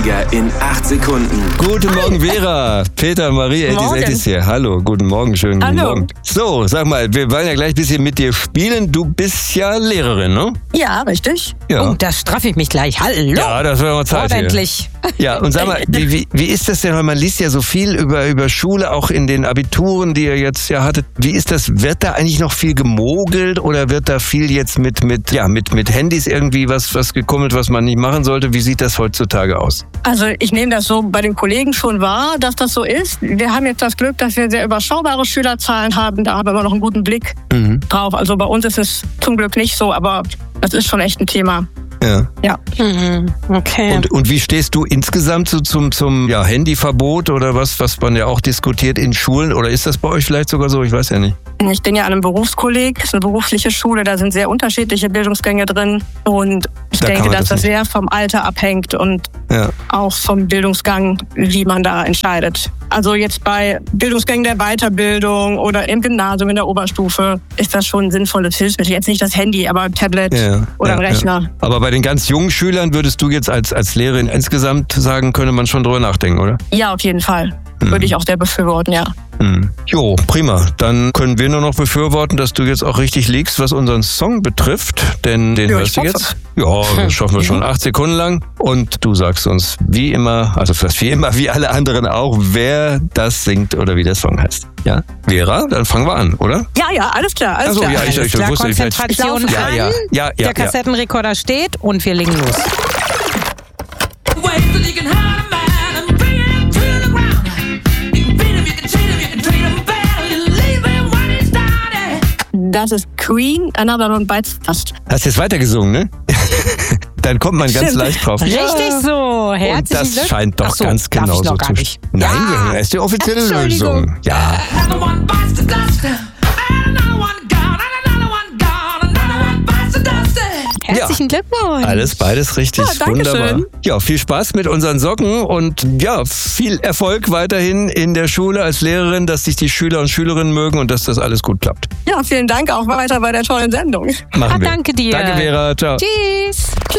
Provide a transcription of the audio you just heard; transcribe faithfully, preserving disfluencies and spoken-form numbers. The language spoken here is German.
In acht Sekunden. Guten Morgen, Vera. Peter, Marie, Eltis, Eltis hier. Hallo, guten Morgen, schönen guten Hallo. Morgen. So, sag mal, wir wollen ja gleich ein bisschen mit dir spielen. Du bist ja Lehrerin, ne? Ja, richtig. Ja. Oh, da straffe ich mich gleich. Hallo. Ja, das wäre mal Zeit Ordentlich. hier. Ja, und sag mal, wie, wie, wie ist das denn? Weil man liest ja so viel über, über Schule, auch in den Abituren, die ihr jetzt ja hattet. Wie ist das? Wird da eigentlich noch viel gemogelt oder wird da viel jetzt mit, mit, ja, mit, mit Handys irgendwie was, was gekummelt, was man nicht machen sollte? Wie sieht das heutzutage aus? Also ich nehme das so bei den Kollegen schon wahr, dass das so ist. Wir haben jetzt das Glück, dass wir sehr überschaubare Schülerzahlen haben. Da haben wir noch einen guten Blick Mhm. drauf. Also bei uns ist es zum Glück nicht so, aber das ist schon echt ein Thema. Ja. Ja. Mhm. Okay. Und, und wie stehst du insgesamt so zum, zum ja, Handyverbot oder was, was man ja auch diskutiert in Schulen? Oder ist das bei euch vielleicht sogar so? Ich weiß ja nicht. Ich bin ja an einem Berufskolleg, das ist eine berufliche Schule, da sind sehr unterschiedliche Bildungsgänge drin. Und ich Da kann denke, man dass das das sehr vom Alter abhängt und Ja. auch vom Bildungsgang, wie man da entscheidet. Also jetzt bei Bildungsgängen der Weiterbildung oder im Gymnasium in der Oberstufe ist das schon ein sinnvolles Hilfsmittel. Jetzt nicht das Handy, aber ein Tablet Ja, oder ja, ein Rechner. Ja. Aber bei den ganz jungen Schülern würdest du jetzt als, als Lehrerin insgesamt sagen, könnte man schon drüber nachdenken, oder? Ja, auf jeden Fall. Würde ich auch sehr befürworten, ja. Hm. Jo, prima. Dann können wir nur noch befürworten, dass du jetzt auch richtig liegst, was unseren Song betrifft. Denn den Ja, hörst ich du hoffe. jetzt. Ja, das schaffen wir schon acht Sekunden lang. Und du sagst uns wie immer, also fast wie immer, wie alle anderen auch, wer das singt oder wie der Song heißt. Ja? Vera, dann fangen wir an, oder? Ja, ja, alles klar, alles Ach so, klar. ja, ich- Alles klar, wusste, ich- Konzentration ich- Ja, an. ja, ja, ja, Der ja. Kassettenrekorder steht und wir legen los. Das ist Queen, Another One Bites Dust. Hast jetzt weitergesungen, ne? Dann kommt man ganz Stimmt. leicht drauf. Richtig so. Und Herzlichen das Glück. scheint doch Ach so, ganz darf genau ich noch so gar zu nicht. Nein, Ja. wir hören erst die offizielle Entschuldigung. Lösung. Ja. Herzlichen Glückwunsch. Alles beides richtig. Ja, danke Wunderbar. schön. Ja, viel Spaß mit unseren Socken und ja, viel Erfolg weiterhin in der Schule als Lehrerin, dass dich die Schüler und Schülerinnen mögen und dass das alles gut klappt. Ja, vielen Dank auch weiter bei der tollen Sendung. Machen Ah, wir. danke dir. Danke, Vera. Ciao. Tschüss.